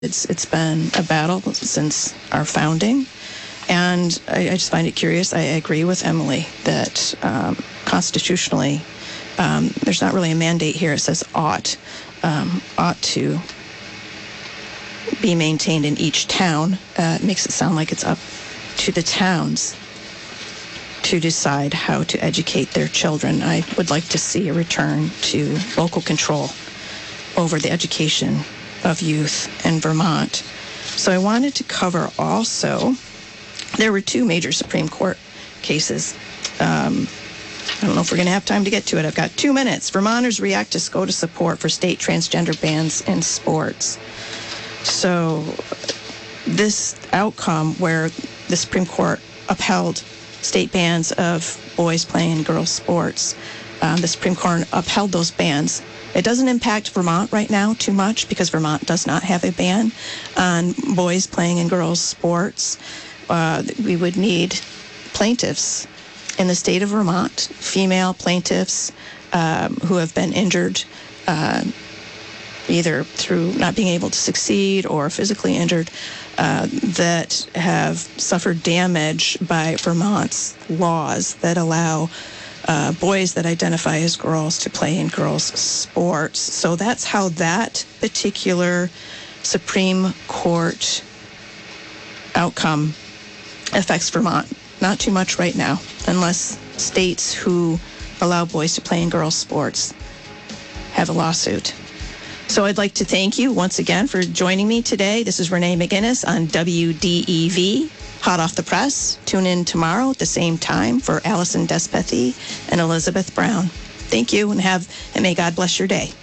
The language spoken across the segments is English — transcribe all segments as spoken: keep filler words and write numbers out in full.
It's it's been a battle since our founding, and I, I just find it curious. I agree with Emily that um, constitutionally, um, there's not really a mandate here. It says ought, um, ought to be maintained in each town. Uh, it makes it sound like it's up to the towns to decide how to educate their children. I would like to see a return to local control over the education of youth in Vermont. So I wanted to cover also, there were two major Supreme Court cases. Um, I don't know if we're going to have time to get to it. I've got two minutes. Vermonters react to SCOTUS support for state transgender bans in sports. So this outcome where the Supreme Court upheld state bans of boys playing in girls' sports, um, the Supreme Court upheld those bans. It doesn't impact Vermont right now too much because Vermont does not have a ban on boys playing in girls' sports. Uh, we would need plaintiffs in the state of Vermont, female plaintiffs um, who have been injured uh, either through not being able to succeed or physically injured, uh, that have suffered damage by Vermont's laws that allow Uh, boys that identify as girls to play in girls' sports. So that's how that particular Supreme Court outcome affects Vermont. Not too much right now, unless states who allow boys to play in girls' sports have a lawsuit. So I'd like to thank you once again for joining me today. This is Renee McGinnis on W D E V. Hot off the press. Tune in tomorrow at the same time for Allison Despethy and Elizabeth Brown. Thank you, and have and may God bless your day.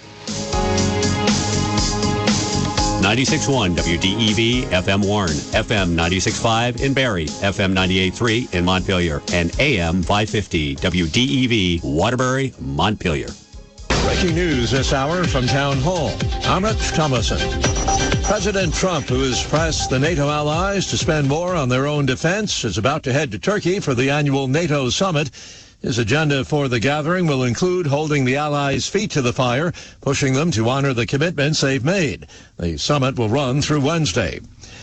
ninety-six point one W D E V F M Warren, F M ninety-six point five in Barrie, F M ninety-eight point three in Montpelier, and A M five fifty W D E V Waterbury, Montpelier. Breaking news this hour from Town Hall. Amrit Thomason. President Trump, who has pressed the NATO allies to spend more on their own defense, is about to head to Turkey for the annual NATO summit. His agenda for the gathering will include holding the allies' feet to the fire, pushing them to honor the commitments they've made. The summit will run through Wednesday.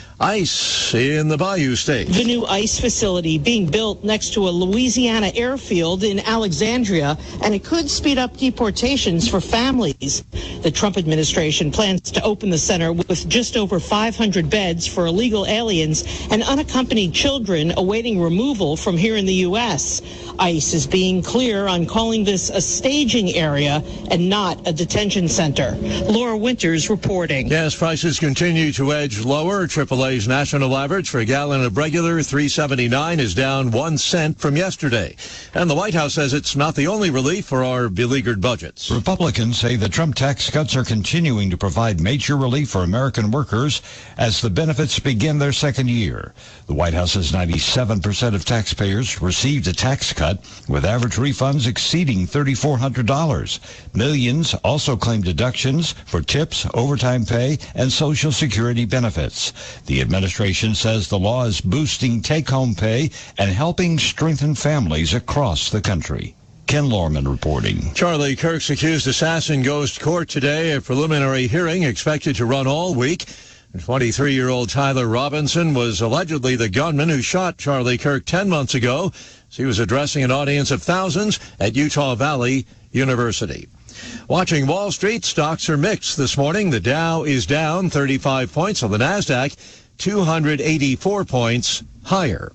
ICE in the Bayou State. The new ICE facility being built next to a Louisiana airfield in Alexandria, and it could speed up deportations for families. The Trump administration plans to open the center with just over five hundred beds for illegal aliens and unaccompanied children awaiting removal from here in the U S. ICE is being clear on calling this a staging area and not a detention center. Laura Winters reporting. Gas prices continue to edge lower. triple A's national average for a gallon of regular three seventy-nine is down one cent from yesterday. And the White House says it's not the only relief for our beleaguered budgets. Republicans say the Trump tax cuts are continuing to provide major relief for American workers as the benefits begin their second year. The White House says ninety-seven percent of taxpayers received a tax cut, with average refunds exceeding three thousand four hundred dollars. Millions also claim deductions for tips, overtime pay, and Social Security benefits. The administration says the law is boosting take-home pay and helping strengthen families across the country. Ken Lorman reporting. Charlie Kirk's accused assassin goes to court today. A preliminary hearing expected to run all week. twenty-three-year-old Tyler Robinson was allegedly the gunman who shot Charlie Kirk ten months ago as he was addressing an audience of thousands at Utah Valley University. Watching Wall Street, stocks are mixed this morning. The Dow is down thirty-five points on the NASDAQ, two hundred eighty-four points higher.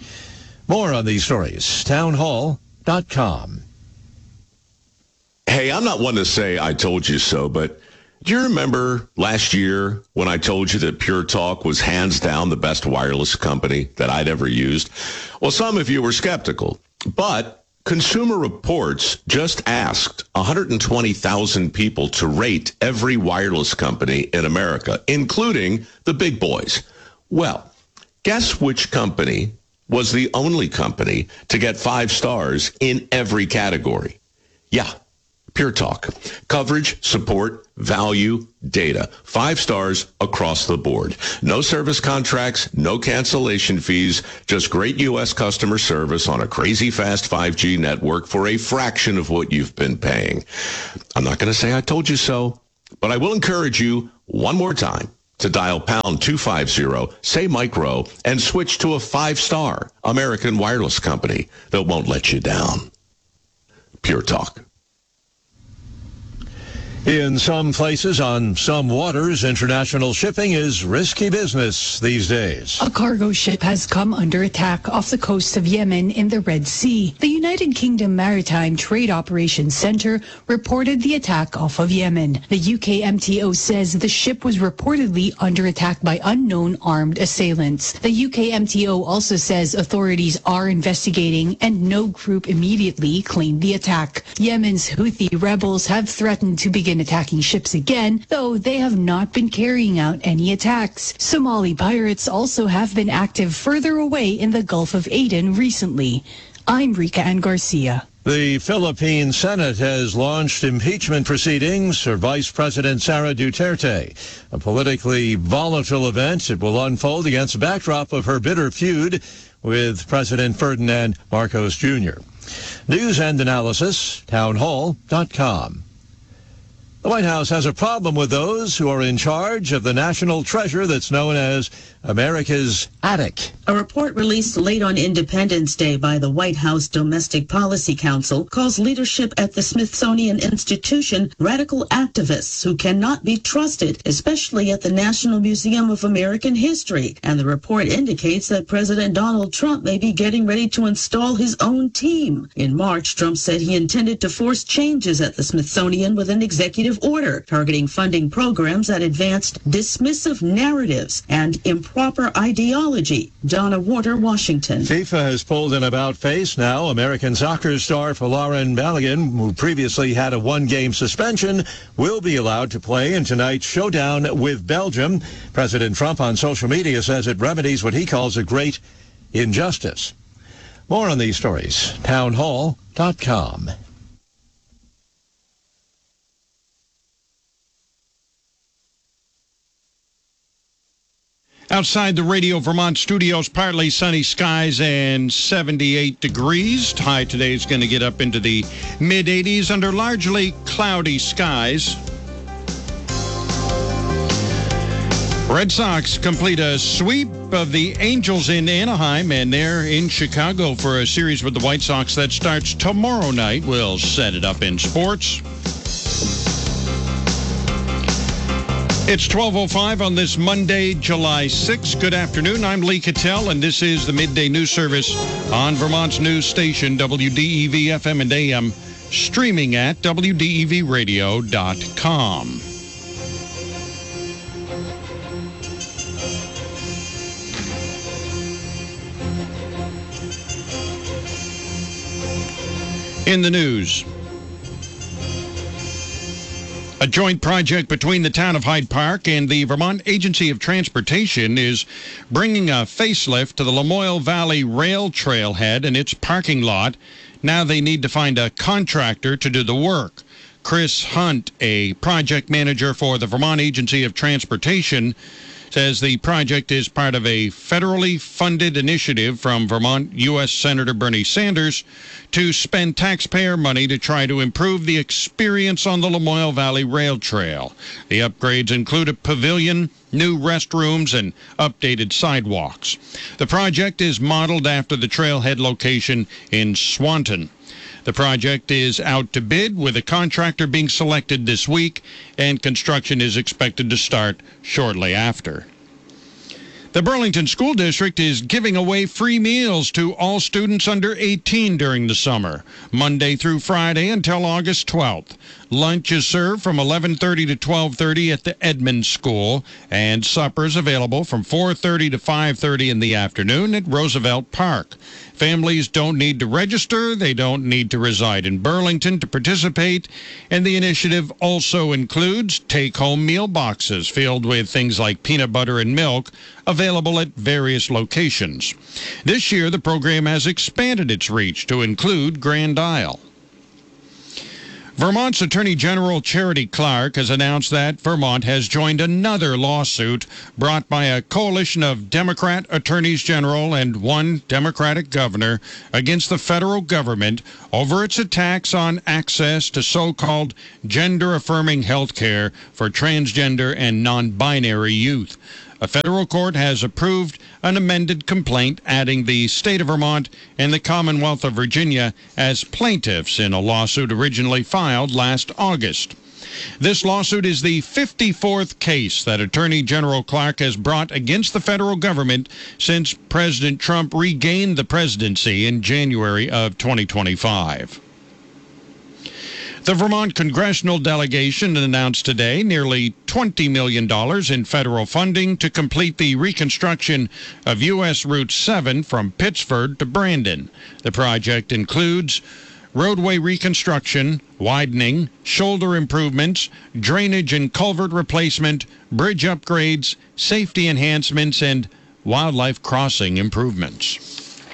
More on these stories, town hall dot com. Hey, I'm not one to say I told you so, but do you remember last year when I told you that Pure Talk was hands down the best wireless company that I'd ever used? Well, some of you were skeptical, but Consumer Reports just asked one hundred twenty thousand people to rate every wireless company in America, including the big boys. Well, guess which company was the only company to get five stars in every category? Yeah, Pure Talk. Coverage, support, value, data. Five stars across the board. No service contracts, no cancellation fees, just great U S customer service on a crazy fast five G network for a fraction of what you've been paying. I'm not going to say I told you so, but I will encourage you one more time to dial pound two fifty, say micro, and switch to a five-star American wireless company that won't let you down. Pure Talk. In some places, on some waters, international shipping is risky business these days. A cargo ship has come under attack off the coast of Yemen in the Red Sea. The United Kingdom Maritime Trade Operations Center reported the attack off of Yemen. The U K M T O says the ship was reportedly under attack by unknown armed assailants. The U K M T O also says authorities are investigating and no group immediately claimed the attack. Yemen's Houthi rebels have threatened to begin attacking ships again, though they have not been carrying out any attacks. Somali pirates also have been active further away in the Gulf of Aden recently. I'm Rika Ann Garcia. The Philippine Senate has launched impeachment proceedings for Vice President Sara Duterte, a politically volatile event. It will unfold against a backdrop of her bitter feud with President Ferdinand Marcos Junior News and analysis, townhall dot com. The White House has a problem with those who are in charge of the national treasure that's known as America's attic. A report released late on Independence Day by the White House Domestic Policy Council calls leadership at the Smithsonian Institution radical activists who cannot be trusted, especially at the National Museum of American History. And the report indicates that President Donald Trump may be getting ready to install his own team. In March, Trump said he intended to force changes at the Smithsonian with an executive order targeting funding programs that advanced dismissive narratives and improper ideology. Donna Warder, Washington. FIFA has pulled an about-face now. American soccer star Folarin Balogun, who previously had a one-game suspension, will be allowed to play in tonight's showdown with Belgium. President Trump on social media says it remedies what he calls a great injustice. More on these stories, townhall dot com. Outside the Radio Vermont studios, partly sunny skies and seventy-eight degrees. High today is going to get up into the mid eighties under largely cloudy skies. Red Sox complete a sweep of the Angels in Anaheim, and they're in Chicago for a series with the White Sox that starts tomorrow night. We'll set it up in sports. It's twelve oh five on this Monday, July sixth. Good afternoon. I'm Lee Cattell, and this is the Midday News Service on Vermont's news station, W D E V F M and A M, streaming at W D E V radio dot com. In the news, a joint project between the town of Hyde Park and the Vermont Agency of Transportation is bringing a facelift to the Lamoille Valley Rail Trailhead and its parking lot. Now they need to find a contractor to do the work. Chris Hunt, a project manager for the Vermont Agency of Transportation, says the project is part of a federally funded initiative from Vermont U S Senator Bernie Sanders to spend taxpayer money to try to improve the experience on the Lamoille Valley Rail Trail. The upgrades include a pavilion, new restrooms, and updated sidewalks. The project is modeled after the trailhead location in Swanton. The project is out to bid, with a contractor being selected this week, and construction is expected to start shortly after. The Burlington School District is giving away free meals to all students under eighteen during the summer, Monday through Friday until August twelfth. Lunch is served from eleven thirty to twelve thirty at the Edmonds School, and supper is available from four thirty to five thirty in the afternoon at Roosevelt Park. Families don't need to register. They don't need to reside in Burlington to participate. And the initiative also includes take-home meal boxes filled with things like peanut butter and milk, available at various locations. This year, the program has expanded its reach to include Grand Isle. Vermont's Attorney General Charity Clark has announced that Vermont has joined another lawsuit brought by a coalition of Democrat attorneys general and one Democratic governor against the federal government over its attacks on access to so-called gender-affirming health care for transgender and non-binary youth. A federal court has approved an amended complaint adding the state of Vermont and the Commonwealth of Virginia as plaintiffs in a lawsuit originally filed last August. This lawsuit is the fifty-fourth case that Attorney General Clark has brought against the federal government since President Trump regained the presidency in January of twenty twenty-five. The Vermont congressional delegation announced today nearly twenty million dollars in federal funding to complete the reconstruction of U S Route seven from Pittsford to Brandon. The project includes roadway reconstruction, widening, shoulder improvements, drainage and culvert replacement, bridge upgrades, safety enhancements, and wildlife crossing improvements.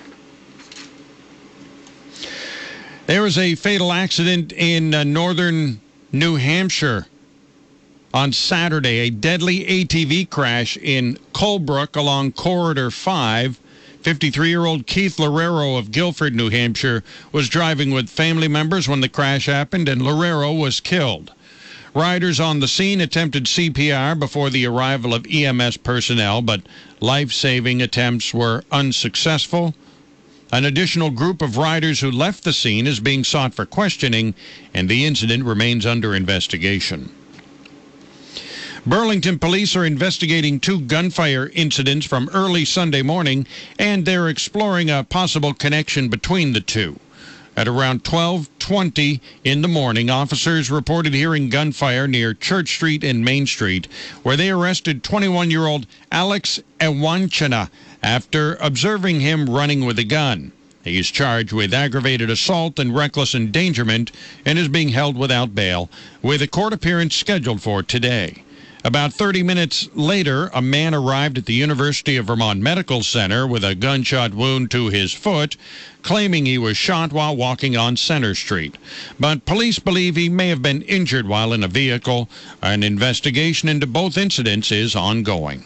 There was a fatal accident in uh, northern New Hampshire on Saturday, a deadly A T V crash in Colebrook along Corridor five. fifty-three-year-old Keith Loureiro of Guilford, New Hampshire, was driving with family members when the crash happened, and Loureiro was killed. Riders on the scene attempted C P R before the arrival of E M S personnel, but life-saving attempts were unsuccessful. An additional group of riders who left the scene is being sought for questioning, and the incident remains under investigation. Burlington police are investigating two gunfire incidents from early Sunday morning, and they're exploring a possible connection between the two. At around twelve twenty in the morning, officers reported hearing gunfire near Church Street and Main Street, where they arrested twenty-one-year-old Alex Ewanchina after observing him running with a gun. He is charged with aggravated assault and reckless endangerment and is being held without bail, with a court appearance scheduled for today. About thirty minutes later, a man arrived at the University of Vermont Medical Center with a gunshot wound to his foot, claiming he was shot while walking on Center Street. But police believe he may have been injured while in a vehicle. An investigation into both incidents is ongoing.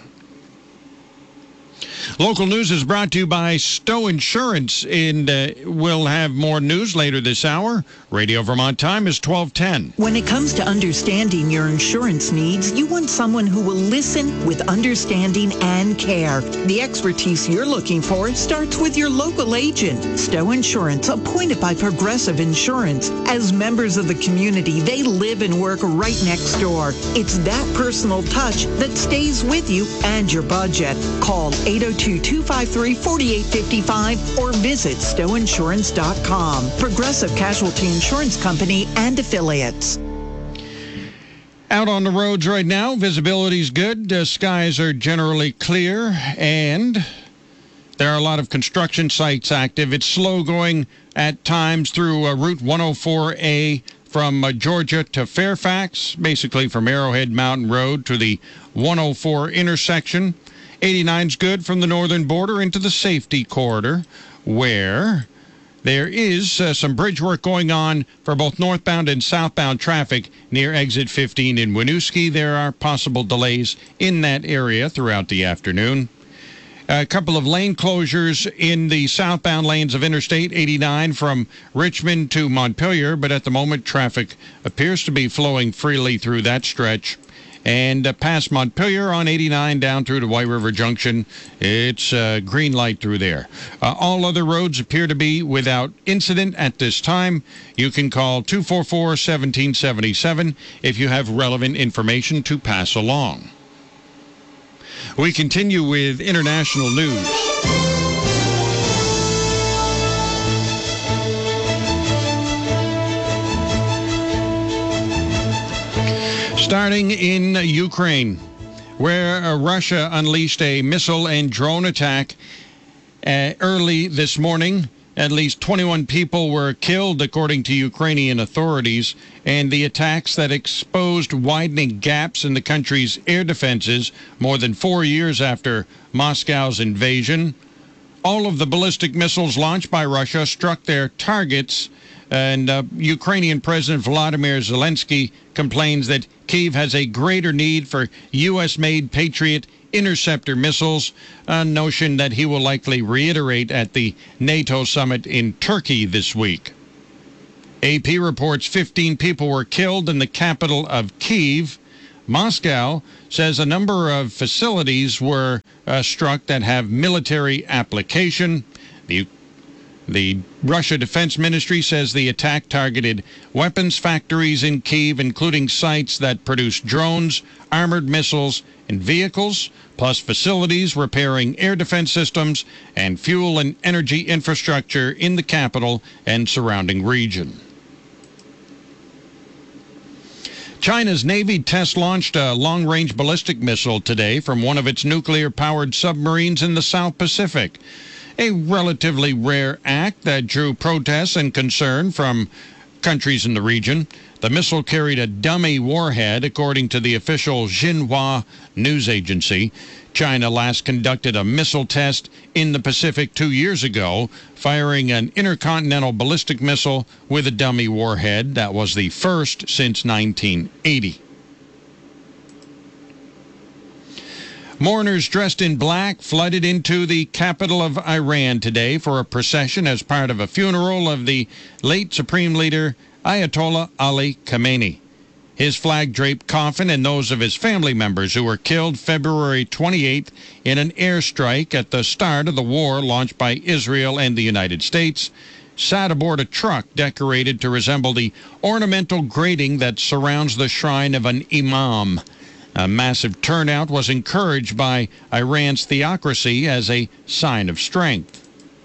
Local news is brought to you by Stowe Insurance, and uh, we'll have more news later this hour. Radio Vermont time is twelve ten. When it comes to understanding your insurance needs, you want someone who will listen with understanding and care. The expertise you're looking for starts with your local agent. Stowe Insurance, appointed by Progressive Insurance. As members of the community, they live and work right next door. It's that personal touch that stays with you and your budget. Call eight oh two, two five three, four eight five five or visit stowe insurance dot com. Progressive Casualty Insurance Company and affiliates. Out on the roads right now, visibility's good. Uh, skies are generally clear, and there are a lot of construction sites active. It's slow going at times through uh, Route one oh four A from uh, Georgia to Fairfax, basically from Arrowhead Mountain Road to the one oh four intersection. eighty-nine's good from the northern border into the safety corridor, where there is uh, some bridge work going on for both northbound and southbound traffic near exit fifteen in Winooski. There are possible delays in that area throughout the afternoon. A couple of lane closures in the southbound lanes of Interstate eighty-nine from Richmond to Montpelier, but at the moment traffic appears to be flowing freely through that stretch. And uh, past Montpelier on eighty-nine down through to White River Junction, it's uh, green light through there. Uh, all other roads appear to be without incident at this time. You can call two four four, one seven seven seven if you have relevant information to pass along. We continue with international news. Starting in Ukraine, where uh, Russia unleashed a missile and drone attack uh, early this morning. At least twenty-one people were killed, according to Ukrainian authorities, and the attacks that exposed widening gaps in the country's air defenses more than four years after Moscow's invasion. All of the ballistic missiles launched by Russia struck their targets And uh, Ukrainian President Volodymyr Zelensky complains that Kyiv has a greater need for U S-made Patriot interceptor missiles, a notion that he will likely reiterate at the NATO summit in Turkey this week. A P reports fifteen people were killed in the capital of Kyiv. Moscow says a number of facilities were uh, struck that have military application. The The Russia Defense Ministry says the attack targeted weapons factories in Kyiv, including sites that produce drones, armored missiles, and vehicles, plus facilities repairing air defense systems and fuel and energy infrastructure in the capital and surrounding region. China's Navy test-launched a long-range ballistic missile today from one of its nuclear-powered submarines in the South Pacific, a relatively rare act that drew protests and concern from countries in the region. The missile carried a dummy warhead, according to the official Xinhua news agency. China last conducted a missile test in the Pacific two years ago, firing an intercontinental ballistic missile with a dummy warhead. That was the first since nineteen eighty. Mourners dressed in black flooded into the capital of Iran today for a procession as part of a funeral of the late Supreme Leader Ayatollah Ali Khamenei. His flag-draped coffin and those of his family members who were killed February twenty-eighth in an airstrike at the start of the war launched by Israel and the United States sat aboard a truck decorated to resemble the ornamental grating that surrounds the shrine of an imam. A massive turnout was encouraged by Iran's theocracy as a sign of strength.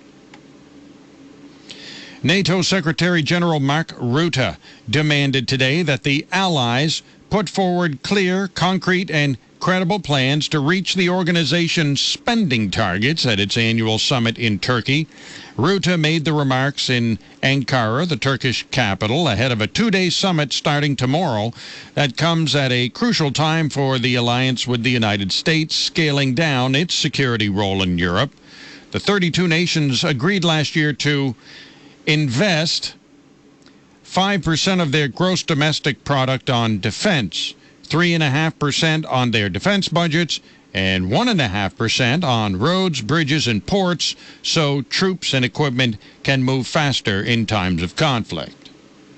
NATO Secretary General Mark Rutte demanded today that the Allies put forward clear, concrete, and credible plans to reach the organization's spending targets at its annual summit in Turkey. Rutte made the remarks in Ankara, the Turkish capital, ahead of a two-day summit starting tomorrow that comes at a crucial time for the alliance with the United States scaling down its security role in Europe. The thirty-two nations agreed last year to invest five percent of their gross domestic product on defense, three point five percent on their defense budgets, and one point five percent on roads, bridges, and ports so troops and equipment can move faster in times of conflict.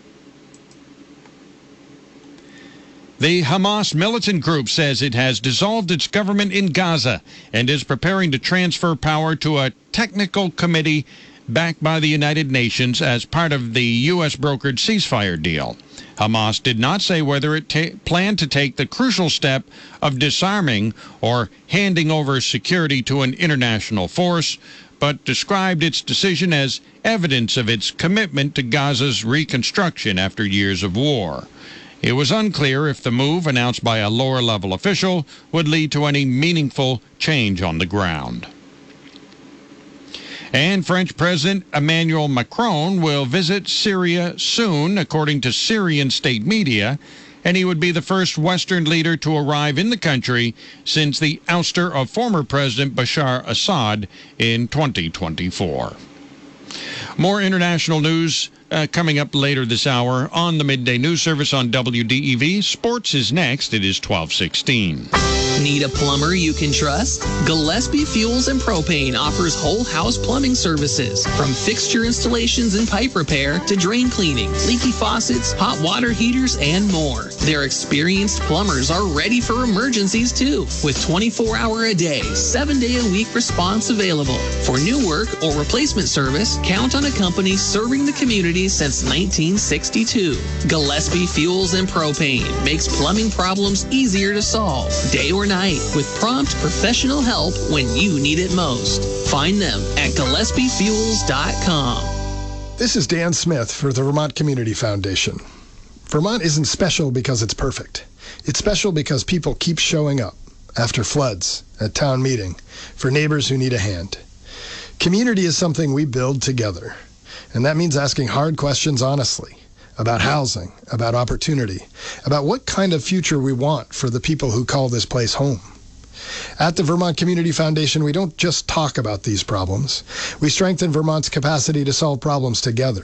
The Hamas militant group says it has dissolved its government in Gaza and is preparing to transfer power to a technical committee backed by the United Nations as part of the U S brokered ceasefire deal. Hamas did not say whether it ta- planned to take the crucial step of disarming or handing over security to an international force, but described its decision as evidence of its commitment to Gaza's reconstruction after years of war. It was unclear if the move, announced by a lower-level official, would lead to any meaningful change on the ground. And French President Emmanuel Macron will visit Syria soon, according to Syrian state media, and he would be the first Western leader to arrive in the country since the ouster of former President Bashar Assad in twenty twenty-four. More international news uh, coming up later this hour on the Midday News Service on W D E V. Sports is next. It is twelve sixteen. Need a plumber you can trust? Gillespie Fuels and Propane offers whole house plumbing services, from fixture installations and pipe repair to drain cleaning, leaky faucets, hot water heaters, and more. Their experienced plumbers are ready for emergencies too, with twenty-four hour a day, seven day a week response available. For new work or replacement service, count on a company serving the community since nineteen sixty-two. Gillespie Fuels and Propane makes plumbing problems easier to solve, day or night, with prompt professional help when you need it most. Find them at Gillespie Fuels dot com. This is Dan Smith for the Vermont Community Foundation. Vermont isn't special because it's perfect. It's special because people keep showing up after floods, at town meeting, for neighbors who need a hand. Community is something we build together, and that means asking hard questions honestly about housing, about opportunity, about what kind of future we want for the people who call this place home. At the Vermont Community Foundation, we don't just talk about these problems. We strengthen Vermont's capacity to solve problems together.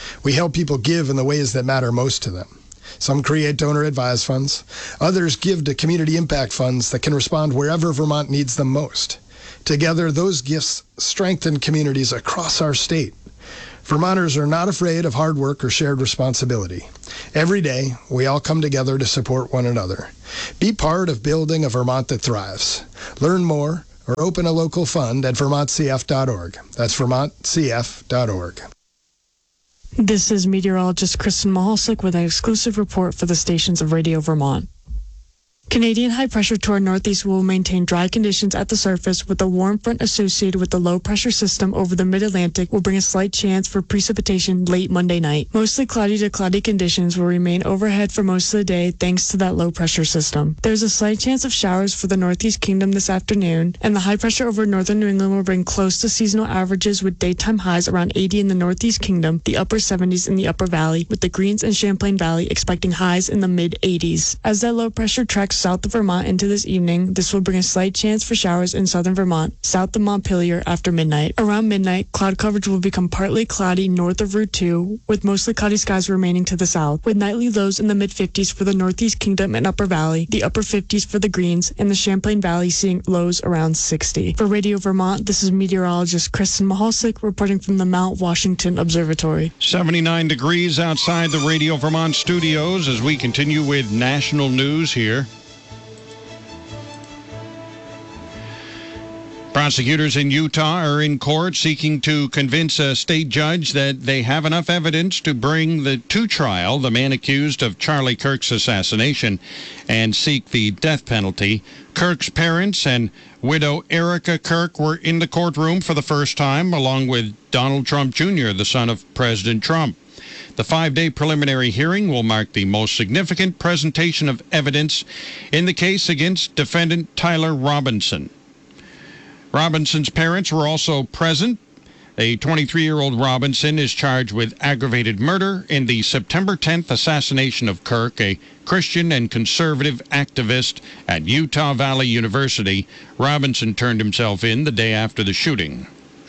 We help people give in the ways that matter most to them. Some create donor-advised funds. Others give to community impact funds that can respond wherever Vermont needs them most. Together, those gifts strengthen communities across our state. Vermonters are not afraid of hard work or shared responsibility. Every day, we all come together to support one another. Be part of building a Vermont that thrives. Learn more or open a local fund at vermont c f dot org. That's vermont c f dot org. This is meteorologist Kristen Mahalsick with an exclusive report for the stations of Radio Vermont. Canadian high pressure to our northeast will maintain dry conditions at the surface, with the warm front associated with the low pressure system over the mid-Atlantic will bring a slight chance for precipitation late Monday night. Mostly cloudy to cloudy conditions will remain overhead for most of the day thanks to that low pressure system. There's a slight chance of showers for the Northeast Kingdom this afternoon, and the high pressure over northern New England will bring close to seasonal averages with daytime highs around eighty in the Northeast Kingdom, the upper seventies in the Upper Valley, with the Greens and Champlain Valley expecting highs in the mid-eighties. As that low pressure tracks south of Vermont into this evening, this will bring a slight chance for showers in southern Vermont, south of Montpelier after midnight. Around midnight, cloud coverage will become partly cloudy north of Route two, with mostly cloudy skies remaining to the south, with nightly lows in the mid-fifties for the Northeast Kingdom and Upper Valley, the upper fifties for the Greens, and the Champlain Valley seeing lows around sixty. For Radio Vermont, this is meteorologist Kristen Mahalsick reporting from the Mount Washington Observatory. seventy-nine degrees outside the Radio Vermont studios as we continue with national news here. Prosecutors in Utah are in court seeking to convince a state judge that they have enough evidence to bring the to trial the man accused of Charlie Kirk's assassination and seek the death penalty. Kirk's parents and widow Erica Kirk were in the courtroom for the first time, along with Donald Trump Junior, the son of President Trump. The five-day preliminary hearing will mark the most significant presentation of evidence in the case against defendant Tyler Robinson. Robinson's parents were also present. A twenty-three-year-old Robinson is charged with aggravated murder in the September tenth assassination of Kirk, a Christian and conservative activist at Utah Valley University. Robinson turned himself in the day after the shooting.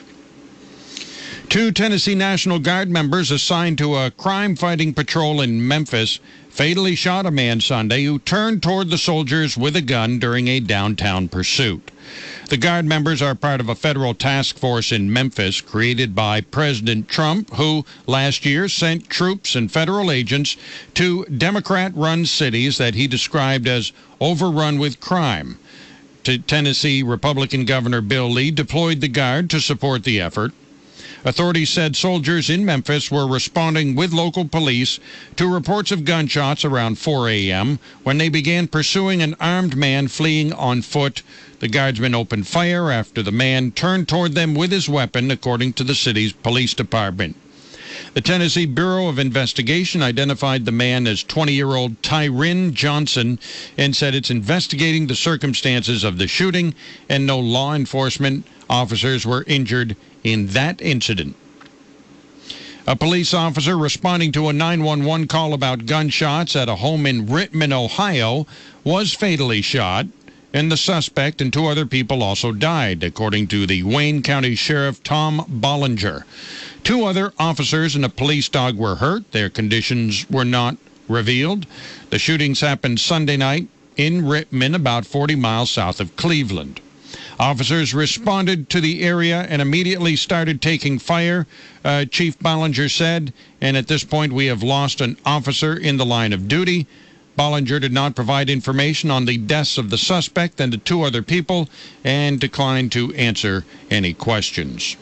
Two Tennessee National Guard members assigned to a crime-fighting patrol in Memphis fatally shot a man Sunday who turned toward the soldiers with a gun during a downtown pursuit. The Guard members are part of a federal task force in Memphis created by President Trump, who last year sent troops and federal agents to Democrat-run cities that he described as overrun with crime. T- Tennessee Republican Governor Bill Lee deployed the Guard to support the effort. Authorities said soldiers in Memphis were responding with local police to reports of gunshots around four a.m. when they began pursuing an armed man fleeing on foot. The guardsmen opened fire after the man turned toward them with his weapon, according to the city's police department. The Tennessee Bureau of Investigation identified the man as twenty-year-old Tyrin Johnson and said it's investigating the circumstances of the shooting, and no law enforcement officers were injured in that incident. A police officer responding to a nine one one call about gunshots at a home in Rittman, Ohio, was fatally shot, and the suspect and two other people also died, according to the Wayne County Sheriff Tom Bollinger. Two other officers and a police dog were hurt. Their conditions were not revealed. The shootings happened Sunday night in Rittman, about forty miles south of Cleveland. Officers responded to the area and immediately started taking fire, uh, Chief Bollinger said, and at this point we have lost an officer in the line of duty. Bollinger did not provide information on the deaths of the suspect and the two other people and declined to answer any questions.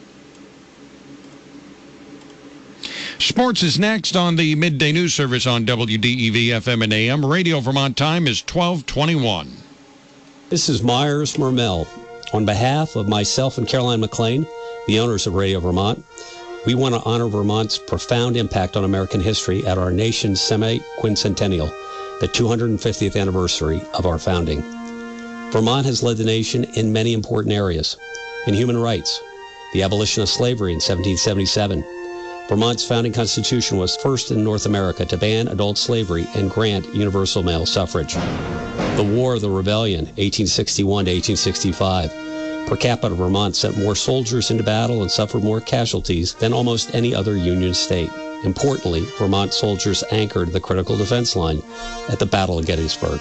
Sports is next on the Midday News Service on W D E V F M and A M. Radio Vermont time is twelve twenty-one. This is Myers Mermel. On behalf of myself and Caroline McLean, the owners of Radio Vermont, we want to honor Vermont's profound impact on American history at our nation's semi-quincentennial, the two hundred fiftieth anniversary of our founding. Vermont has led the nation in many important areas. In human rights, the abolition of slavery in seventeen seventy-seven. Vermont's founding constitution was first in North America to ban adult slavery and grant universal male suffrage. The War of the Rebellion, eighteen sixty-one to eighteen sixty-five. Per capita, Vermont sent more soldiers into battle and suffered more casualties than almost any other Union state. Importantly, Vermont soldiers anchored the critical defense line at the Battle of Gettysburg.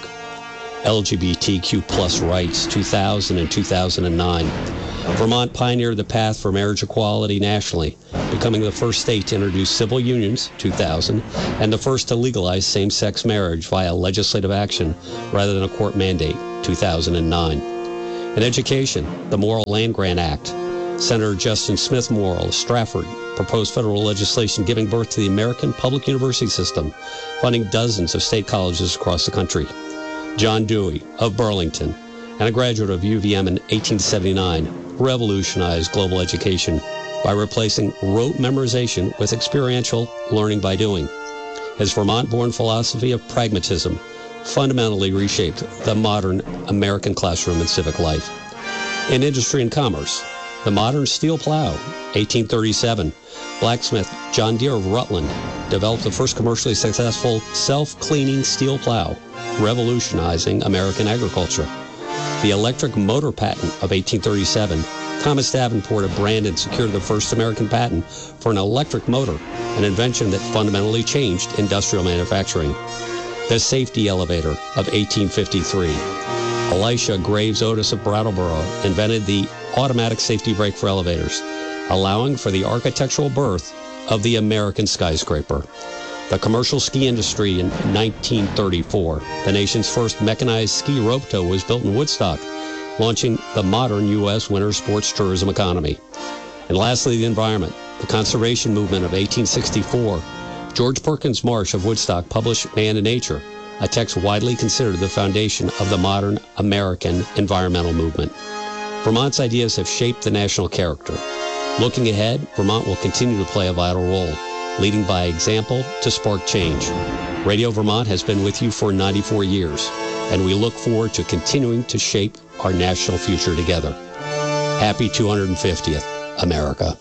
L G B T Q plus rights, two thousand and two thousand nine. Vermont pioneered the path for marriage equality nationally, becoming the first state to introduce civil unions, two thousand, and the first to legalize same-sex marriage via legislative action rather than a court mandate, two thousand nine. In education, the Morrill Land-Grant Act. Senator Justin Smith Morrill of Stratford proposed federal legislation giving birth to the American public university system, funding dozens of state colleges across the country. John Dewey of Burlington, and a graduate of U V M in eighteen seventy-nine, revolutionized global education by replacing rote memorization with experiential learning by doing. His Vermont-born philosophy of pragmatism fundamentally reshaped the modern American classroom and civic life. In industry and commerce, the modern steel plow, eighteen thirty-seven, blacksmith John Deere of Rutland developed the first commercially successful self-cleaning steel plow, revolutionizing American agriculture. The electric motor patent of eighteen thirty-seven, Thomas Davenport of Brandon secured the first American patent for an electric motor, an invention that fundamentally changed industrial manufacturing. The safety elevator of eighteen fifty-three. Elisha Graves Otis of Brattleboro invented the automatic safety brake for elevators, allowing for the architectural birth of the American skyscraper. The commercial ski industry in nineteen thirty-four. The nation's first mechanized ski rope tow was built in Woodstock, launching the modern U S winter sports tourism economy. And lastly, the environment. The conservation movement of eighteen sixty-four. George Perkins Marsh of Woodstock published Man and Nature, a text widely considered the foundation of the modern American environmental movement. Vermont's ideas have shaped the national character. Looking ahead, Vermont will continue to play a vital role, leading by example to spark change. Radio Vermont has been with you for ninety-four years, and we look forward to continuing to shape our national future together. Happy two hundred fiftieth, America.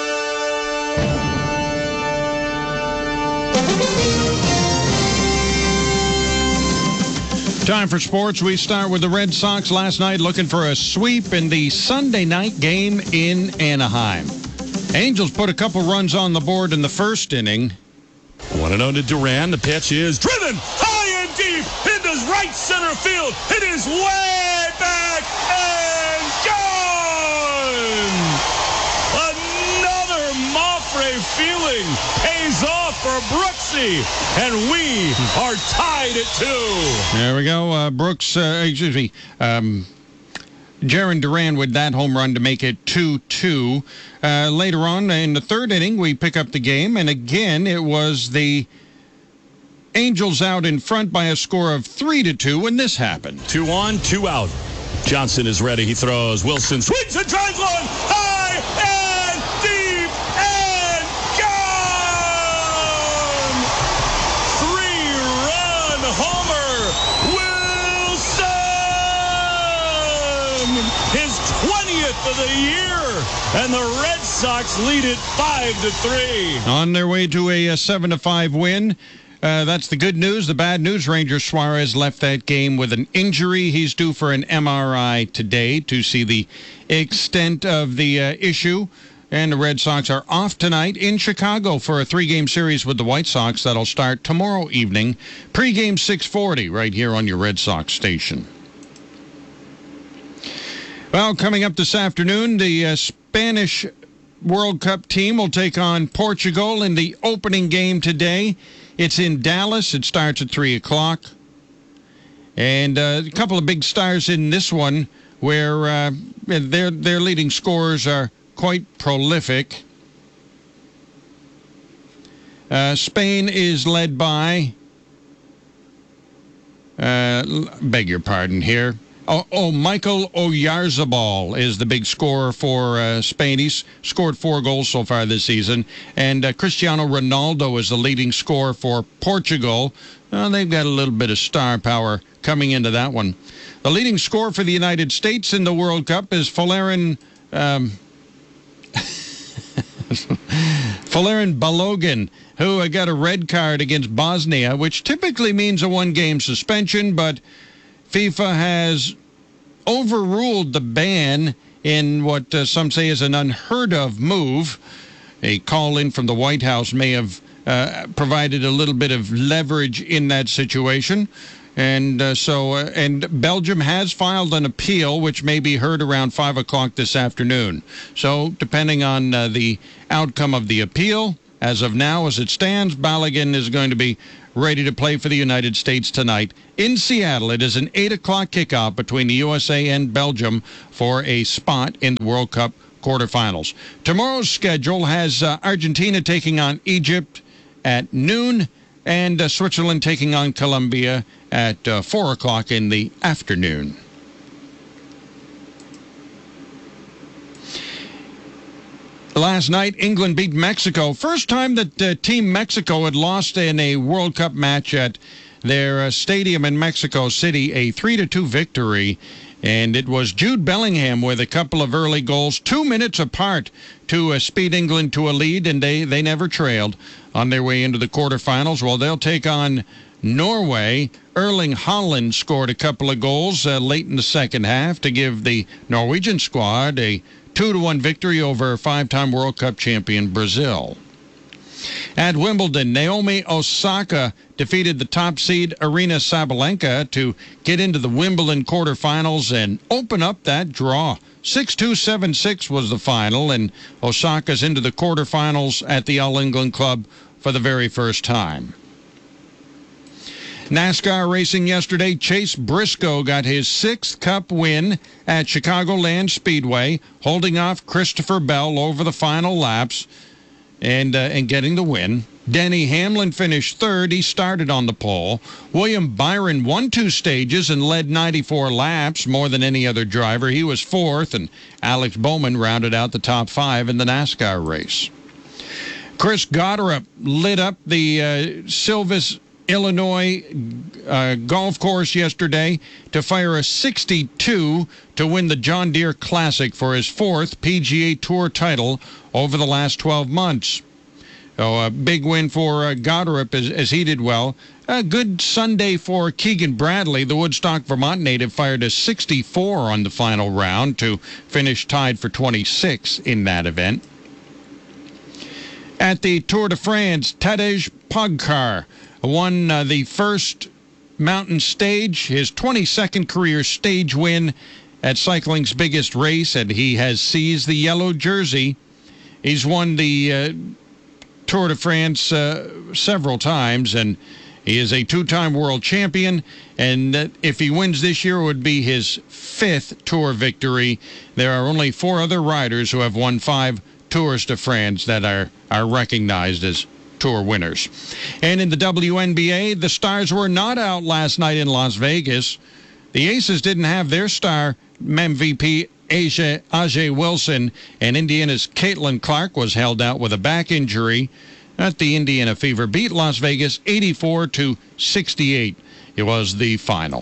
Time for sports. We start with the Red Sox last night looking for a sweep in the Sunday night game in Anaheim. Angels put a couple runs on the board in the first inning. one and oh to Duran. The pitch is driven high and deep into right center field. It is way back and gone. Another Mauffre feeling pays off for Brooksy, and we are tied at two. There we go. Uh, Brooks, uh, excuse me, um, Jarren Duran with that home run to make it two two. Uh, later on in the third inning, we pick up the game, and again, it was the Angels out in front by a score of three to two when this happened. Two on, two out. Johnson is ready. He throws. Wilson swings and drives one high and deep and gone. Three-run homer, Wilson, his twentieth of the year, and the Red Sox lead it five to three. On their way to a, a seven to five win. Uh, that's the good news. The bad news, Ranger Suarez left that game with an injury. He's due for an M R I today to see the extent of the uh, issue. And the Red Sox are off tonight in Chicago for a three-game series with the White Sox that'll start tomorrow evening. Pre-game six forty right here on your Red Sox station. Well, coming up this afternoon, the uh, Spanish World Cup team will take on Portugal in the opening game today. It's in Dallas. It starts at three o'clock. And uh, a couple of big stars in this one where uh, their, their leading scorers are quite prolific. Uh, Spain is led by, uh, beg your pardon here, Oh, oh, Michael Oyarzabal is the big scorer for uh, Spain. He's scored four goals so far this season. And uh, Cristiano Ronaldo is the leading scorer for Portugal. Well, they've got a little bit of star power coming into that one. The leading scorer for the United States in the World Cup is Folarin, um, Folarin Balogun, who got a red card against Bosnia, which typically means a one-game suspension, but FIFA has overruled the ban in what uh, some say is an unheard-of move. A call in from the White House may have uh, provided a little bit of leverage in that situation. And uh, so, uh, and Belgium has filed an appeal, which may be heard around five o'clock this afternoon. So, depending on uh, the outcome of the appeal, as of now, as it stands, Balogun is going to be ready to play for the United States tonight in Seattle. It is an eight o'clock kickoff between the U S A and Belgium for a spot in the World Cup quarterfinals. Tomorrow's schedule has uh, Argentina taking on Egypt at noon, and uh, Switzerland taking on Colombia at uh, four o'clock in the afternoon. Last night, England beat Mexico. First time that uh, Team Mexico had lost in a World Cup match at their uh, stadium in Mexico City, a three to two victory. And it was Jude Bellingham with a couple of early goals, two minutes apart, to uh, speed England to a lead, and they, they never trailed on their way into the quarterfinals. Well, they'll take on Norway. Erling Haaland scored a couple of goals uh, late in the second half to give the Norwegian squad a two to one victory over five-time World Cup champion Brazil. At Wimbledon, Naomi Osaka defeated the top seed Aryna Sabalenka to get into the Wimbledon quarterfinals and open up that draw. six two, seven six was the final, and Osaka's into the quarterfinals at the All England Club for the very first time. NASCAR racing yesterday, Chase Briscoe got his sixth Cup win at Chicagoland Speedway, holding off Christopher Bell over the final laps and uh, and getting the win. Denny Hamlin finished third. He started on the pole. William Byron won two stages and led ninety-four laps, more than any other driver. He was fourth, and Alex Bowman rounded out the top five in the NASCAR race. Chris Gotterup lit up the uh, Silvis, Illinois uh, golf course yesterday to fire a sixty-two to win the John Deere Classic for his fourth P G A Tour title over the last twelve months. So a big win for uh, Gotterup as, as he did well. A good Sunday for Keegan Bradley. The Woodstock, Vermont native fired a sixty-four on the final round to finish tied for twenty-six in that event. At the Tour de France, Tadej Pogačar won uh, the first mountain stage, his twenty-second career stage win at cycling's biggest race, and he has seized the yellow jersey. He's won the uh, Tour de France uh, several times, and he is a two-time world champion, and uh, if he wins this year, it would be his fifth Tour victory. There are only four other riders who have won five Tours de France that are, are recognized as Tour winners. And in the W N B A, the Stars were not out last night in Las Vegas. The Aces didn't have their star M V P A'ja, A'ja Wilson, and Indiana's Caitlin Clark was held out with a back injury. At the Indiana Fever beat Las Vegas eighty-four to sixty-eight. It was the final.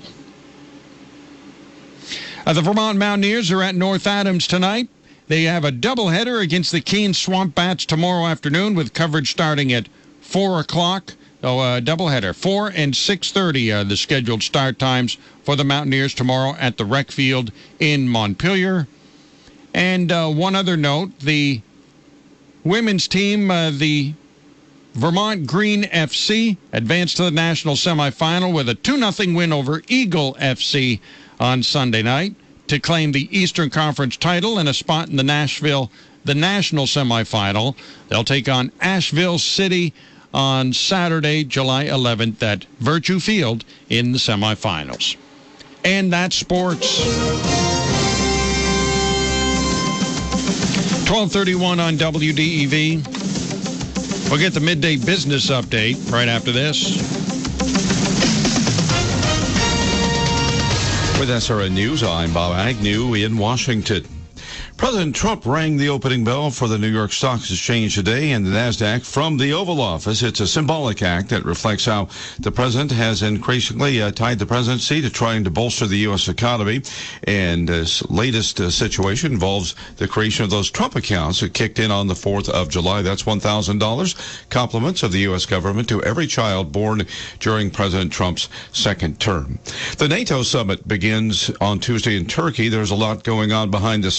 Uh, the Vermont Mountaineers are at North Adams tonight. They have a doubleheader against the Keene Swamp Bats tomorrow afternoon with coverage starting at four o'clock. So a uh, doubleheader, four and six thirty are the scheduled start times for the Mountaineers tomorrow at the Rec Field in Montpelier. And uh, one other note, the women's team, uh, the Vermont Green F C, advanced to the national semifinal with a two nothing win over Eagle F C on Sunday night to claim the Eastern Conference title and a spot in the Nashville, the national semifinal. They'll take on Asheville City on Saturday, July eleventh at Virtue Field in the semifinals. And that's sports. twelve thirty-one on W D E V. We'll get the midday business update right after this. With S R N News, I'm Bob Agnew in Washington. President Trump rang the opening bell for the New York Stock Exchange today and the NASDAQ from the Oval Office. It's a symbolic act that reflects how the president has increasingly uh, tied the presidency to trying to bolster the U S economy. And this latest uh, situation involves the creation of those Trump accounts that kicked in on the fourth of July. That's one thousand dollars. Compliments of the U S government to every child born during President Trump's second term. The NATO summit begins on Tuesday in Turkey. There's a lot going on behind the scenes.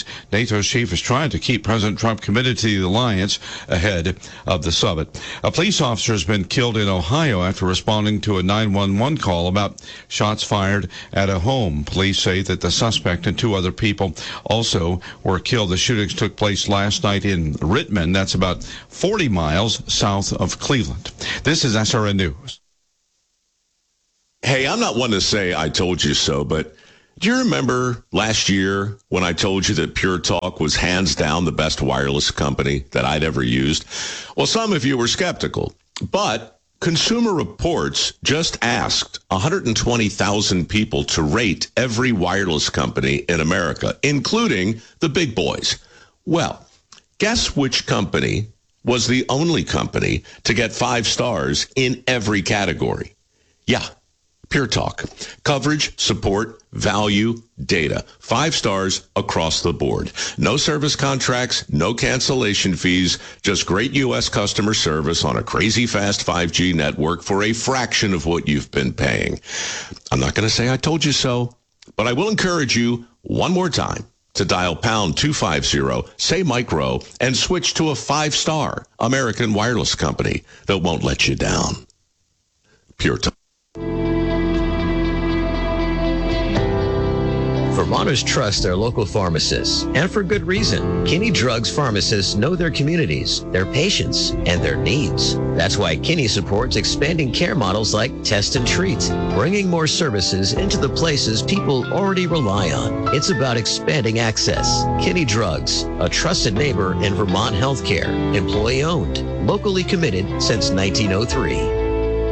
NATO's chief is trying to keep President Trump committed to the alliance ahead of the summit. A police officer has been killed in Ohio after responding to a nine one one call about shots fired at a home. Police say that the suspect and two other people also were killed. The shootings took place last night in Rittman. That's about forty miles south of Cleveland. This is S R N News. Hey, I'm not one to say I told you so, but do you remember last year when I told you that Pure Talk was hands down the best wireless company that I'd ever used? Well, some of you were skeptical, but Consumer Reports just asked one hundred twenty thousand people to rate every wireless company in America, including the big boys. Well, guess which company was the only company to get five stars in every category? Yeah. Pure Talk. Coverage, support, value, data. Five stars across the board. No service contracts, no cancellation fees, just great U S customer service on a crazy fast five G network for a fraction of what you've been paying. I'm not going to say I told you so, but I will encourage you one more time to dial pound two fifty, say micro, and switch to a five-star American wireless company that won't let you down. Pure Talk. Vermonters trust their local pharmacists, and for good reason. Kinney Drugs pharmacists know their communities, their patients, and their needs. That's why Kinney supports expanding care models like Test and Treat, bringing more services into the places people already rely on. It's about expanding access. Kinney Drugs, a trusted neighbor in Vermont healthcare, employee-owned, locally committed since nineteen oh three.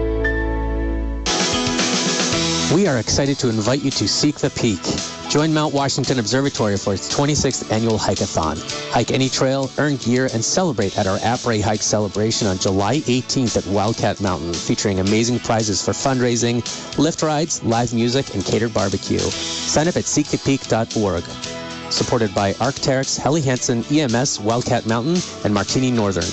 We are excited to invite you to Seek the Peak. Join Mount Washington Observatory for its twenty-sixth annual hike-a-thon. Hike any trail, earn gear, and celebrate at our Après Hike celebration on July eighteenth at Wildcat Mountain, featuring amazing prizes for fundraising, lift rides, live music, and catered barbecue. Sign up at seek the peak dot org. Supported by Arc'teryx, Helly Hansen, E M S, Wildcat Mountain, and Martini Northern.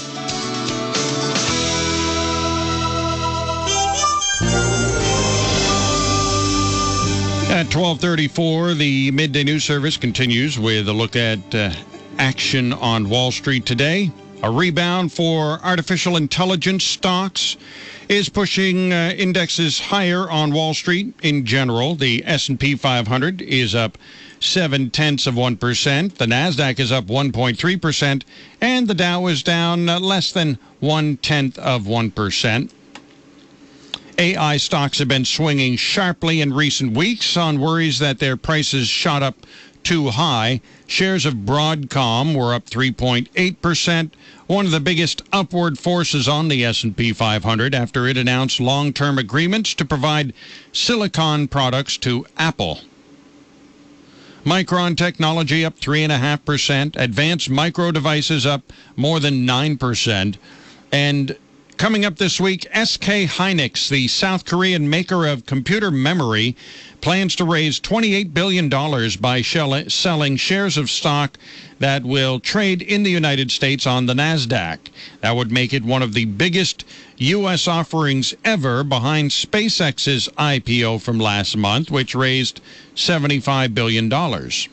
At twelve thirty-four, the Midday News Service continues with a look at uh, action on Wall Street today. A rebound for artificial intelligence stocks is pushing uh, indexes higher on Wall Street in general. The S and P five hundred is up seven-tenths of one percent. The NASDAQ is up one point three percent. And the Dow is down uh, less than one-tenth of one percent. A I stocks have been swinging sharply in recent weeks on worries that their prices shot up too high. Shares of Broadcom were up three point eight percent, one of the biggest upward forces on the S and P five hundred after it announced long-term agreements to provide silicon products to Apple. Micron Technology up three point five percent, Advanced Micro Devices up more than nine percent, and coming up this week, S K Hynix, the South Korean maker of computer memory, plans to raise twenty-eight billion dollars by shell- selling shares of stock that will trade in the United States on the NASDAQ. That would make it one of the biggest U S offerings ever, behind SpaceX's I P O from last month, which raised seventy-five billion dollars.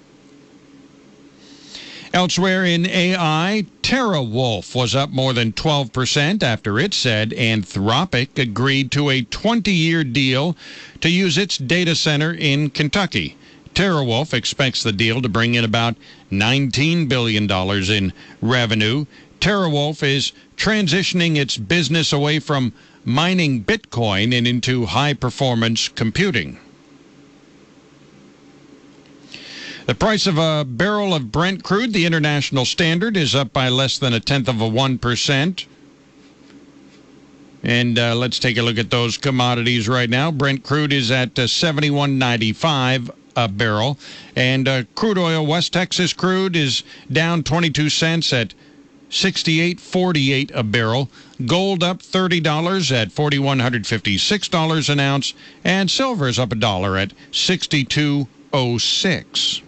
Elsewhere in A I, TeraWulf was up more than twelve percent after it said Anthropic agreed to a twenty-year deal to use its data center in Kentucky. TeraWulf expects the deal to bring in about nineteen billion dollars in revenue. TeraWulf is transitioning its business away from mining Bitcoin and into high-performance computing. The price of a barrel of Brent crude, the international standard, is up by less than a tenth of a one percent. And uh, let's take a look at those commodities right now. Brent crude is at uh, seventy-one ninety-five a barrel. And uh, crude oil, West Texas crude, is down twenty-two cents at sixty-eight forty-eight a barrel. Gold up thirty dollars at four thousand one hundred fifty-six dollars an ounce. And silver is up a dollar at sixty-two oh six.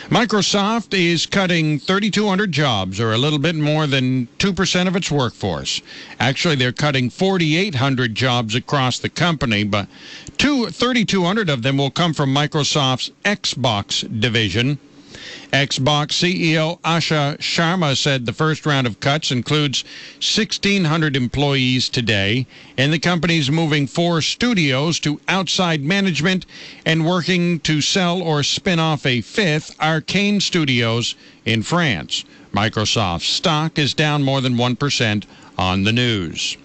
Microsoft is cutting three thousand two hundred jobs, or a little bit more than two percent of its workforce. Actually, they're cutting four thousand eight hundred jobs across the company, but two, three thousand two hundred of them will come from Microsoft's Xbox division. Xbox C E O Asha Sharma said the first round of cuts includes sixteen hundred employees today, and the company's moving four studios to outside management and working to sell or spin off a fifth, Arcane Studios, in France. Microsoft's stock is down more than one percent on the news.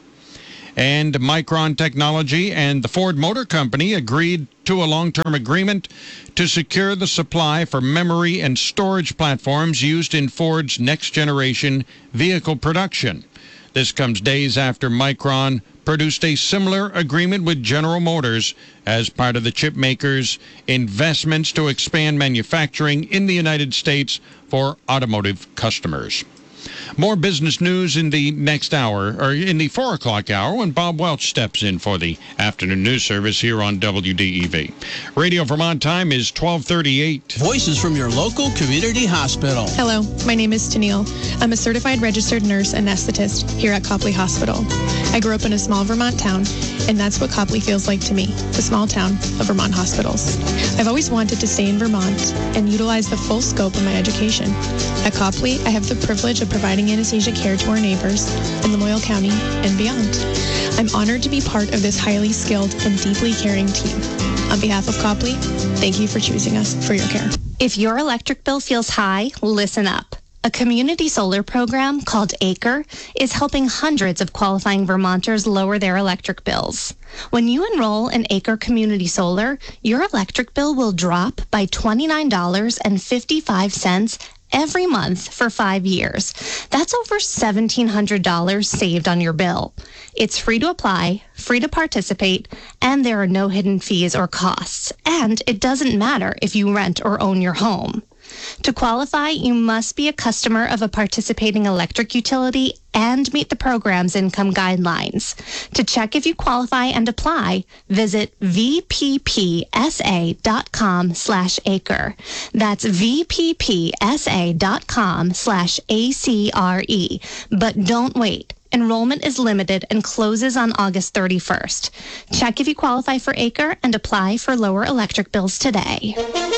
And Micron Technology and the Ford Motor Company agreed to a long-term agreement to secure the supply for memory and storage platforms used in Ford's next-generation vehicle production. This comes days after Micron produced a similar agreement with General Motors as part of the chip maker's investments to expand manufacturing in the United States for automotive customers. More business news in the next hour, or in the four o'clock hour, when Bob Welch steps in for the afternoon news service here on W D E V. Radio Vermont time is twelve thirty-eight. Voices from your local community hospital. Hello, my name is Tennille. I'm a certified registered nurse anesthetist here at Copley Hospital. I grew up in a small Vermont town, and that's what Copley feels like to me, the small town of Vermont hospitals. I've always wanted to stay in Vermont and utilize the full scope of my education. At Copley, I have the privilege of providing anesthesia care to our neighbors in Lamoille County and beyond. I'm honored to be part of this highly skilled and deeply caring team. On behalf of Copley, thank you for choosing us for your care. If your electric bill feels high, listen up. A community solar program called Acre is helping hundreds of qualifying Vermonters lower their electric bills. When you enroll in Acre Community Solar, your electric bill will drop by twenty-nine dollars and fifty-five cents every month for five years. That's over seventeen hundred dollars saved on your bill. It's free to apply, free to participate, and there are no hidden fees or costs. And it doesn't matter if you rent or own your home. To qualify, you must be a customer of a participating electric utility and meet the program's income guidelines. To check if you qualify and apply, visit V P P S A dot com slash acre. That's V P P S A dot com slash A C R E. But don't wait. Enrollment is limited and closes on August thirty-first. Check if you qualify for Acre and apply for lower electric bills today.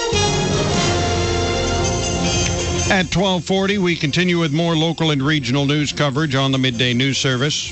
At twelve forty, we continue with more local and regional news coverage on the Midday News Service.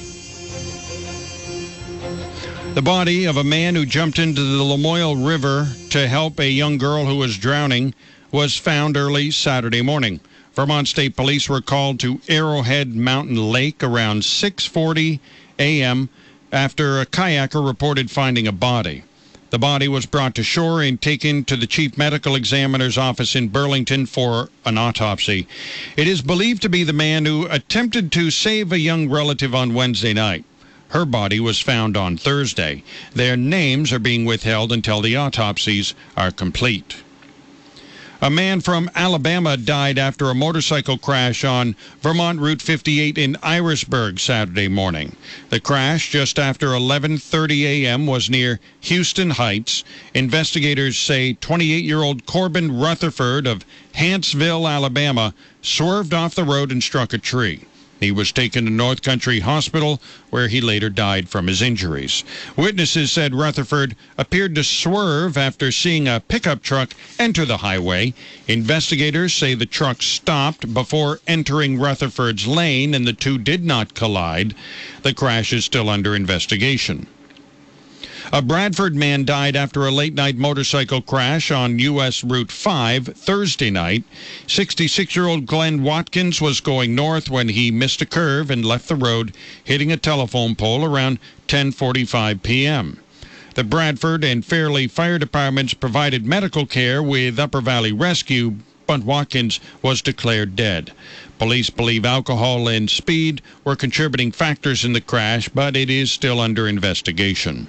The body of a man who jumped into the Lamoille River to help a young girl who was drowning was found early Saturday morning. Vermont State Police were called to Arrowhead Mountain Lake around six forty a.m. after a kayaker reported finding a body. The body was brought to shore and taken to the chief medical examiner's office in Burlington for an autopsy. It is believed to be the man who attempted to save a young relative on Wednesday night. Her body was found on Thursday. Their names are being withheld until the autopsies are complete. A man from Alabama died after a motorcycle crash on Vermont Route fifty-eight in Irisburg Saturday morning. The crash, just after eleven thirty a.m., was near Houston Heights. Investigators say twenty-eight-year-old Corbin Rutherford of Huntsville, Alabama, swerved off the road and struck a tree. He was taken to North Country Hospital, where he later died from his injuries. Witnesses said Rutherford appeared to swerve after seeing a pickup truck enter the highway. Investigators say the truck stopped before entering Rutherford's lane, and the two did not collide. The crash is still under investigation. A Bradford man died after a late-night motorcycle crash on U S Route five Thursday night. sixty-six-year-old Glenn Watkins was going north when he missed a curve and left the road, hitting a telephone pole around ten forty-five p.m. The Bradford and Fairleigh fire departments provided medical care with Upper Valley Rescue, but Watkins was declared dead. Police believe alcohol and speed were contributing factors in the crash, but it is still under investigation.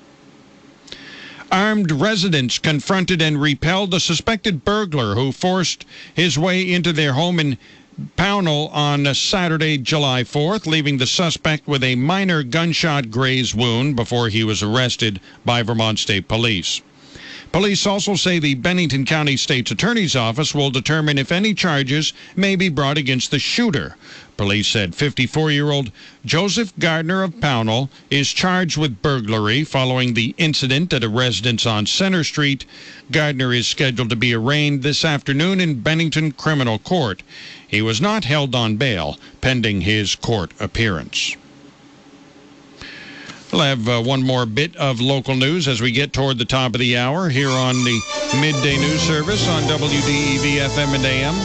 Armed residents confronted and repelled a suspected burglar who forced his way into their home in Pownell on Saturday, July fourth, leaving the suspect with a minor gunshot graze wound before he was arrested by Vermont State Police. Police also say the Bennington County State's Attorney's Office will determine if any charges may be brought against the shooter. Police said fifty-four-year-old Joseph Gardner of Pownell is charged with burglary following the incident at a residence on Center Street. Gardner is scheduled to be arraigned this afternoon in Bennington Criminal Court. He was not held on bail pending his court appearance. We'll have uh, one more bit of local news as we get toward the top of the hour here on the Midday News Service on W D E V F M and A M.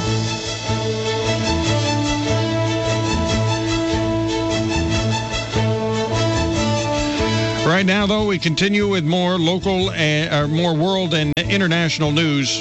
Right now, though, we continue with more local, uh, or more world and international news.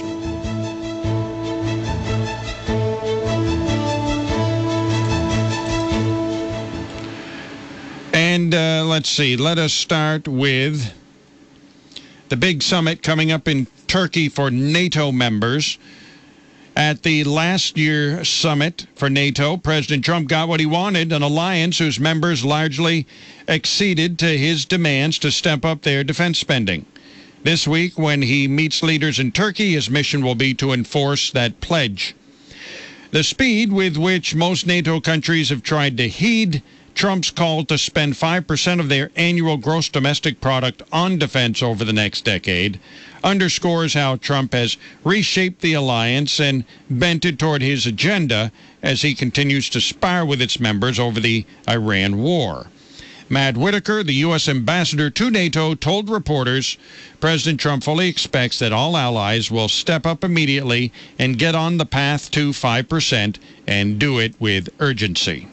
And uh, let's see, let us start with the big summit coming up in Turkey for NATO members. At the last year summit for NATO, President Trump got what he wanted, an alliance whose members largely acceded to his demands to step up their defense spending. This week, when he meets leaders in Turkey, his mission will be to enforce that pledge. The speed with which most NATO countries have tried to heed Trump's call to spend five percent of their annual gross domestic product on defense over the next decade underscores how Trump has reshaped the alliance and bent it toward his agenda as he continues to spar with its members over the Iran war. Matt Whitaker, the U S ambassador to NATO, told reporters President Trump fully expects that all allies will step up immediately and get on the path to five percent and do it with urgency.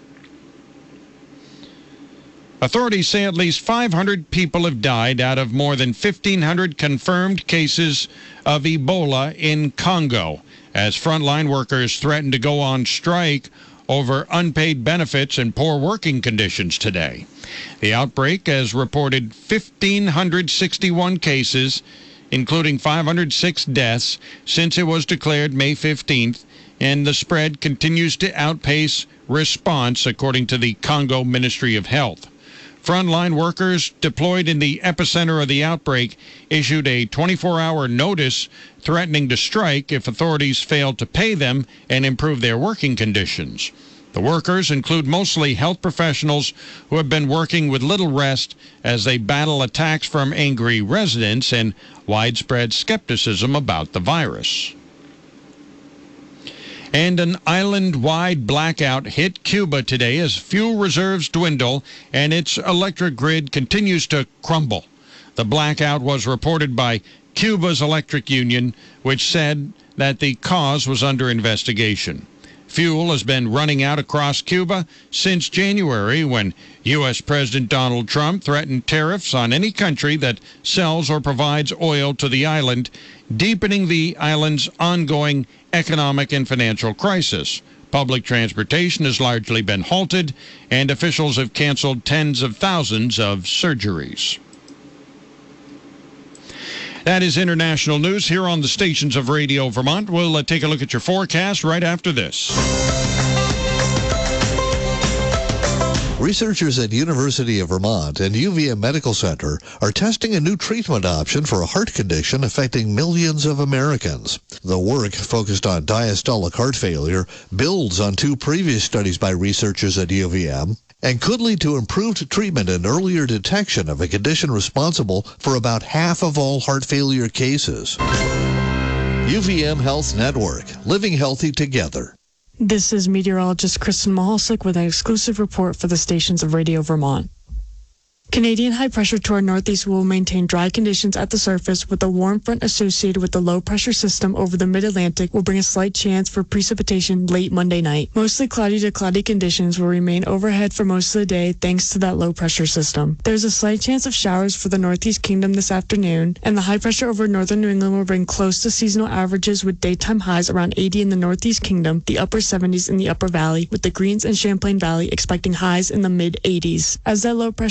Authorities say at least five hundred people have died out of more than fifteen hundred confirmed cases of Ebola in Congo, as frontline workers threaten to go on strike over unpaid benefits and poor working conditions today. The outbreak has reported one thousand five hundred sixty-one cases, including five hundred six deaths, since it was declared May fifteenth, and the spread continues to outpace response, according to the Congo Ministry of Health. Frontline workers deployed in the epicenter of the outbreak issued a twenty-four hour notice threatening to strike if authorities failed to pay them and improve their working conditions. The workers include mostly health professionals who have been working with little rest as they battle attacks from angry residents and widespread skepticism about the virus. And an island-wide blackout hit Cuba today as fuel reserves dwindle and its electric grid continues to crumble. The blackout was reported by Cuba's electric union, which said that the cause was under investigation. Fuel has been running out across Cuba since January, when U S President Donald Trump threatened tariffs on any country that sells or provides oil to the island, deepening the island's ongoing economic and financial crisis. Public transportation has largely been halted, and officials have canceled tens of thousands of surgeries. That is international news here on the stations of Radio Vermont. We'll uh, take a look at your forecast right after this. Researchers at University of Vermont and U V M Medical Center are testing a new treatment option for a heart condition affecting millions of Americans. The work, focused on diastolic heart failure, builds on two previous studies by researchers at U V M and could lead to improved treatment and earlier detection of a condition responsible for about half of all heart failure cases. U V M Health Network, living healthy together. This is meteorologist Kristen Mahalsick with an exclusive report for the stations of Radio Vermont. Canadian high pressure toward northeast will maintain dry conditions at the surface, with a warm front associated with the low pressure system over the mid-Atlantic will bring a slight chance for precipitation late Monday night. Mostly cloudy to cloudy conditions will remain overhead for most of the day thanks to that low pressure system. There's a slight chance of showers for the Northeast Kingdom this afternoon, and the high pressure over northern New England will bring close to seasonal averages with daytime highs around eighty in the Northeast Kingdom, the upper seventies in the Upper Valley, with the Greens and Champlain Valley expecting highs in the mid-eighties. As that low pressure tracks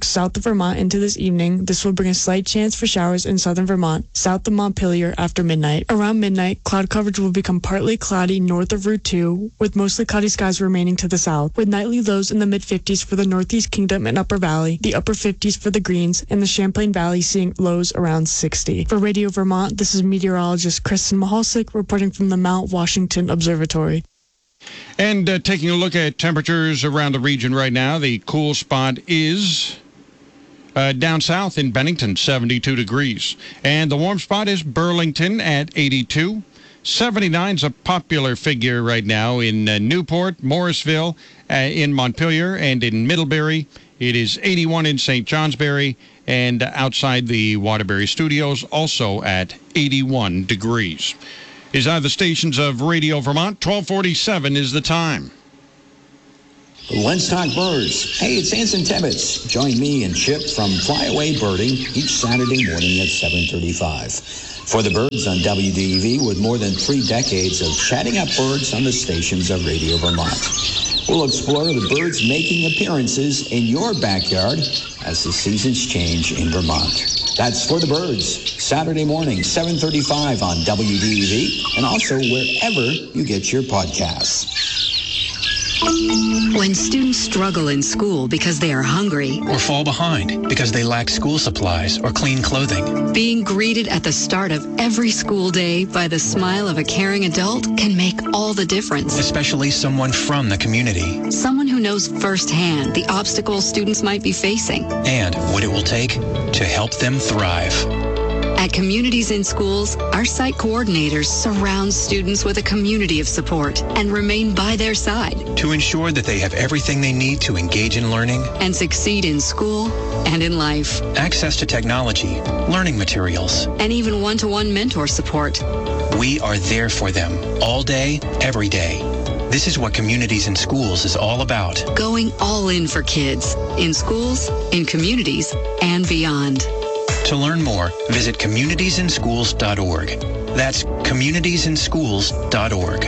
south of Vermont into this evening. This will bring a slight chance for showers in southern Vermont, south of Montpelier after midnight. Around midnight, cloud coverage will become partly cloudy north of Route two, with mostly cloudy skies remaining to the south, with nightly lows in the mid-fifties for the Northeast Kingdom and Upper Valley, the upper fifties for the Greens, and the Champlain Valley seeing lows around sixty. For Radio Vermont, this is meteorologist Kristen Mahalsick reporting from the Mount Washington Observatory. And uh, taking a look at temperatures around the region right now, the cool spot is uh, down south in Bennington, seventy-two degrees. And the warm spot is Burlington at eighty-two. seventy-nine is a popular figure right now in uh, Newport, Morrisville, uh, in Montpelier, and in Middlebury. It is eighty-one in Saint Johnsbury, and outside the Waterbury studios, also at eighty-one degrees. Is on the stations of Radio Vermont. twelve forty-seven is the time. Let's talk birds. Hey, it's Anson Tebbets. Join me and Chip from Flyaway Birding each Saturday morning at seven thirty-five. For the birds on W D E V, with more than three decades of chatting up birds on the stations of Radio Vermont. We'll explore the birds making appearances in your backyard as the seasons change in Vermont. That's For the Birds, Saturday morning, seven thirty-five on W D E V, and also wherever you get your podcasts. When students struggle in school because they are hungry or fall behind because they lack school supplies or clean clothing, being greeted at the start of every school day by the smile of a caring adult can make all the difference. Especially someone from the community. Someone who knows firsthand the obstacles students might be facing. And what it will take to help them thrive. At Communities in Schools, our site coordinators surround students with a community of support and remain by their side to ensure that they have everything they need to engage in learning and succeed in school and in life. Access to technology, learning materials, and even one-to-one mentor support. We are there for them all day, every day. This is what Communities in Schools is all about. Going all in for kids, in schools, in communities, and beyond. To learn more, visit communities in schools dot org. That's communities in schools dot org.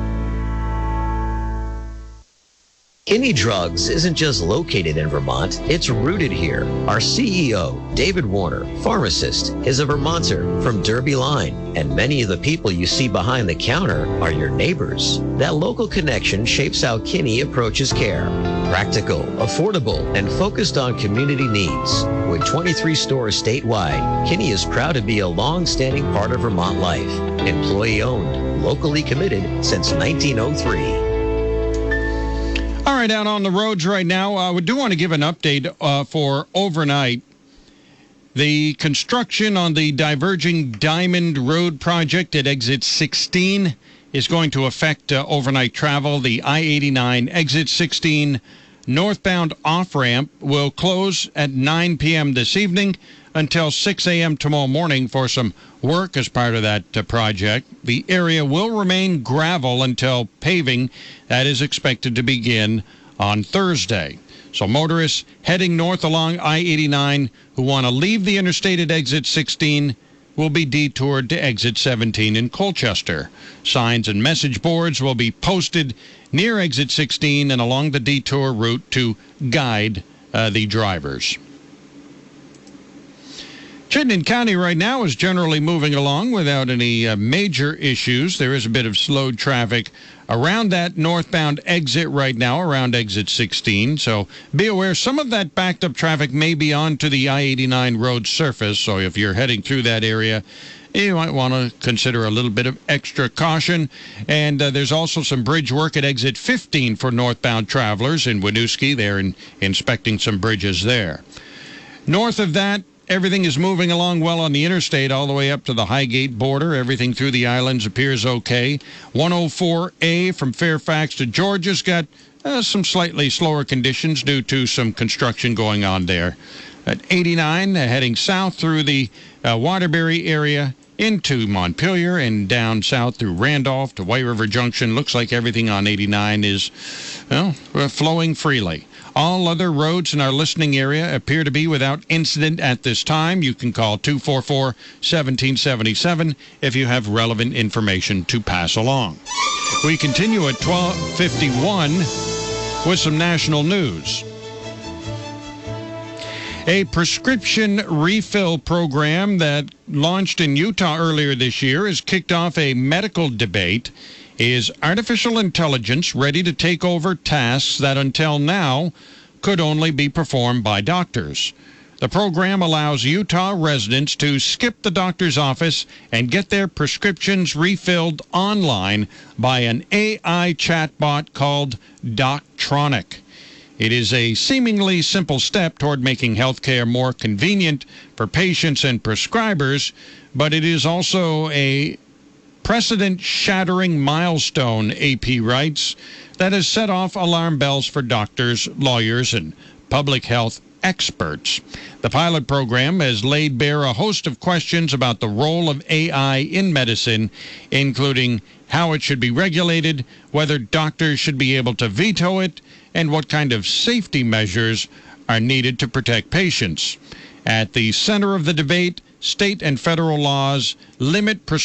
Kinney Drugs isn't just located in Vermont, it's rooted here. Our C E O, David Warner, pharmacist, is a Vermonter from Derby Line, and many of the people you see behind the counter are your neighbors. That local connection shapes how Kinney approaches care. Practical, affordable, and focused on community needs. With twenty-three stores statewide, Kinney is proud to be a long-standing part of Vermont life. Employee-owned, locally committed since nineteen oh three. All right, out on the roads right now, uh, we do want to give an update uh, for overnight. The construction on the Diverging Diamond Road project at exit sixteen is going to affect uh, overnight travel. The I eighty-nine exit sixteen northbound off-ramp will close at nine p.m. this evening until six a.m. tomorrow morning for some work as part of that uh, project. The area will remain gravel until paving that is expected to begin on Thursday. So motorists heading north along I eighty-nine who want to leave the interstate at exit sixteen will be detoured to exit seventeen in Colchester. Signs and message boards will be posted near exit sixteen and along the detour route to guide uh, the drivers. Chittenden County right now is generally moving along without any uh, major issues. There is a bit of slowed traffic around that northbound exit right now, around exit sixteen. So be aware, some of that backed up traffic may be onto the I eighty-nine road surface. So if you're heading through that area, you might want to consider a little bit of extra caution. And uh, there's also some bridge work at exit fifteen for northbound travelers in Winooski. They're in, inspecting some bridges there. North of that, everything is moving along well on the interstate all the way up to the Highgate border. Everything through the islands appears okay. one oh four A from Fairfax to Georgia's got uh, some slightly slower conditions due to some construction going on there. At eighty-nine, uh, heading south through the uh, Waterbury area into Montpelier and down south through Randolph to White River Junction. Looks like everything on eighty-nine is, well, flowing freely. All other roads in our listening area appear to be without incident at this time. You can call two four four, one seven seven seven if you have relevant information to pass along. We continue at twelve fifty-one with some national news. A prescription refill program that launched in Utah earlier this year has kicked off a medical debate. Is artificial intelligence ready to take over tasks that until now could only be performed by doctors? The program allows Utah residents to skip the doctor's office and get their prescriptions refilled online by an A I chatbot called Doctronic. It is a seemingly simple step toward making healthcare more convenient for patients and prescribers, but it is also a precedent-shattering milestone, A P writes, that has set off alarm bells for doctors, lawyers, and public health experts. The pilot program has laid bare a host of questions about the role of A I in medicine, including how it should be regulated, whether doctors should be able to veto it, and what kind of safety measures are needed to protect patients. At the center of the debate, state and federal laws limit prescription